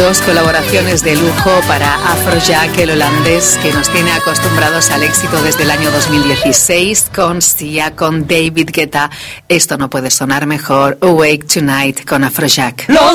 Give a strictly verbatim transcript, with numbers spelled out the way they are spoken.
Dos colaboraciones de lujo para Afrojack, el holandés, que nos tiene acostumbrados al éxito desde el año dos mil dieciséis, con Sia, con David Guetta. Esto no puede sonar mejor. Awake Tonight con Afrojack. Los